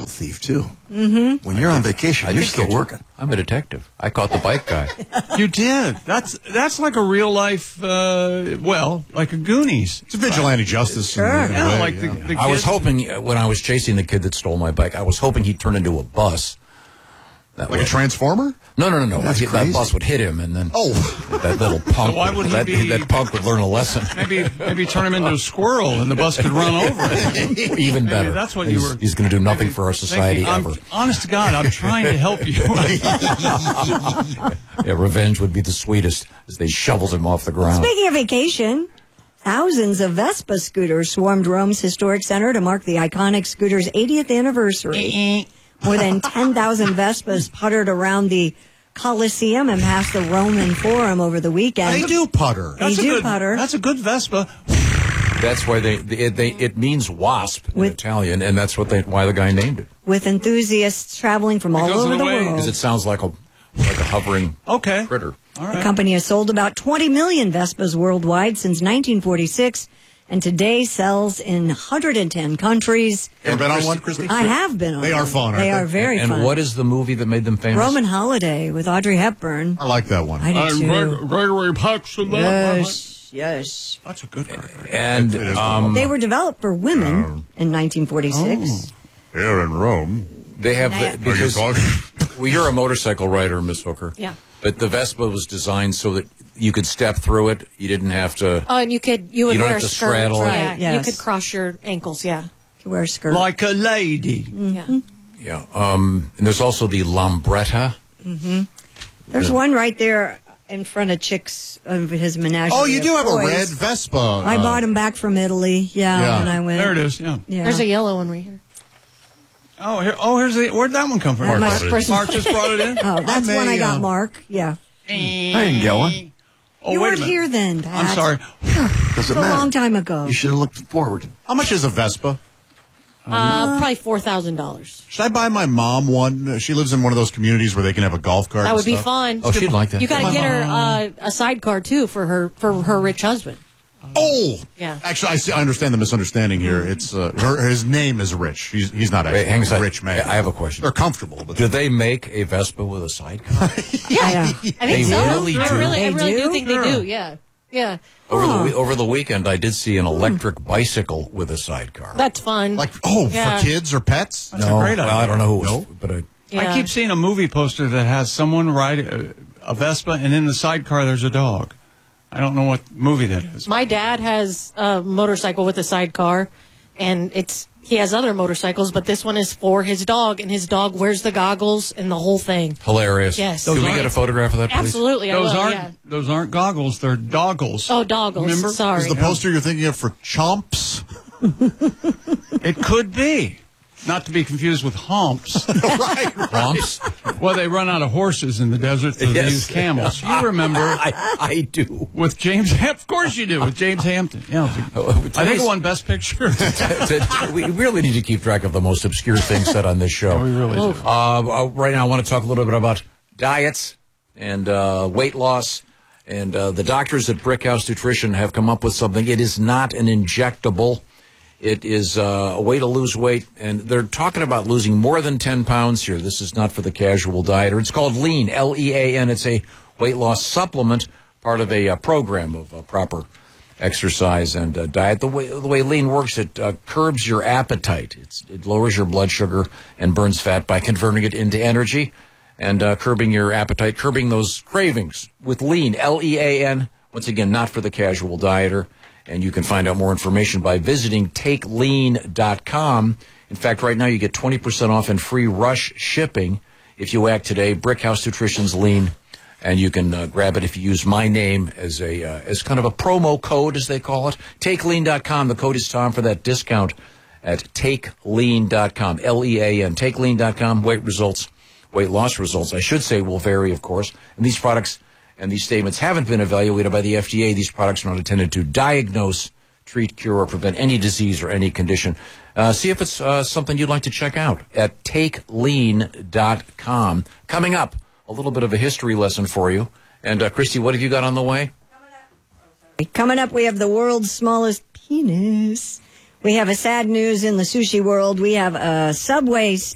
motorcycle thief, too. Mm-hmm. When you're on vacation, you're still working. I'm a detective. I caught the bike guy. You did. That's like a real life, like a Goonies. It's a vigilante justice. Sure. The kids. I was hoping, when I was chasing the kid that stole my bike, I was hoping he'd turn into a bus. Like a transformer? No. That's That crazy. bus would hit him, and then that little punk. Why would that punk would learn a lesson. Maybe turn him into a squirrel, and the bus could run over him. Even better. Maybe that's what He's going to do nothing for our society ever. Honest to God, I'm trying to help you. Yeah, revenge would be the sweetest as they shoveled him off the ground. Speaking of vacation, thousands of Vespa scooters swarmed Rome's historic center to mark the iconic scooter's 80th anniversary. More than 10,000 Vespas puttered around the Colosseum and past the Roman Forum over the weekend. They do putter. Putter. That's a good Vespa. That's why it means wasp in Italian, and that's why the guy named it. With enthusiasts traveling from all over the world. Because it sounds like a hovering critter. All right. The company has sold about 20 million Vespas worldwide since 1946, and today sells in 110 countries. Ever been on one, Christy? I have been on They one. are fun, aren't They they? are very fun. And what is the movie that made them famous? Roman Holiday with Audrey Hepburn. I like that one. I do too. Gregory Paxton. Yes. That's a good Gregory. And They were developed for women in 1946. Here in Rome. they have because you're a motorcycle rider, Miss Hooker. Yeah. But the Vespa was designed so that you could step through it. You didn't have to. Oh, and you would You don't wear have a to skirt. straddle it. Yeah, Yes. you could cross your ankles. Yeah. You wear a skirt. Like a lady. Yeah. Yeah. And there's also the Lambretta. There's one right there in front of Chick's of his menagerie. Oh, you do of have a toys. red Vespa. I bought him back from Italy. Yeah. when I went. There it is. Yeah. Yeah. There's a yellow one right here. Here's the. Where'd that one come from? That Mark must- just brought it in. Oh, that's when I got Mark. Yeah. I didn't get one. Oh, You wait a weren't minute. here then, Pat. I'm sorry. Doesn't It's a matter. long time ago. You should have looked forward. How much is a Vespa? Probably $4,000. Should I buy my mom one? She lives in one of those communities where they can have a golf cart. That and would be stuff. fun. Oh, she'd like that. You got to get her a sidecar too for her rich husband. Oh, Yeah. Actually, I understand the misunderstanding here. It's his name is Rich. He's not Wait, hang on a actually a second. rich man. I have a question. They're comfortable, but Do they make a Vespa with a sidecar? Yeah. I think They so. really I do. really They do do? think they do. Yeah. Yeah. Over the weekend, I did see an electric bicycle with a sidecar. That's fun. for kids or pets? That's a great idea. Well, I don't know who it was, No? but Yeah. I keep seeing a movie poster that has someone ride a Vespa, and in the sidecar there's a dog. I don't know what movie that is. My dad has a motorcycle with a sidecar, and he has other motorcycles, but this one is for his dog, and his dog wears the goggles and the whole thing. hilarious. Yes. Can we Those get a photograph of that, please? Absolutely, Those I will. aren't Yeah. those aren't goggles. They're doggles. Oh, doggles. Remember? Sorry. Is the poster you're thinking of for Chomps? It could be. Not to be confused with humps. Humps? Well, they run out of horses in the desert, so they Yes. use camels. You remember I do. with James? Of course you do, with James Hampton. Yeah, I think it won Best Picture. We really need to keep track of the most obscure things said on this show. We really do. Right now, I want to talk a little bit about diets and weight loss. And the doctors at Brickhouse Nutrition have come up with something. It is not an injectable. It is a way to lose weight, and they're talking about losing more than 10 pounds here. This is not for the casual dieter. It's called Lean, L-E-A-N. It's a weight loss supplement, part of a program of proper exercise and diet. The way Lean works, it curbs your appetite. It lowers your blood sugar and burns fat by converting it into energy and curbing your appetite, curbing those cravings with Lean, L-E-A-N. Once again, not for the casual dieter. And you can find out more information by visiting takelean.com. In fact, right now you get 20% off and free rush shipping if you act today. Brickhouse Nutrition's Lean, and you can grab it if you use my name as kind of a promo code, as they call it. Takelean.com. The code is Tom for that discount at takelean.com. L-E-A-N. Takelean.com. Weight loss results, I should say, will vary, of course. And these products and these statements haven't been evaluated by the FDA. These products are not intended to diagnose, treat, cure, or prevent any disease or any condition. See if it's something you'd like to check out at takelean.com. Coming up, a little bit of a history lesson for you. And, Christy, what have you got on the way? Coming up, we have the world's smallest penis. We have a sad news in the sushi world. We have a Subway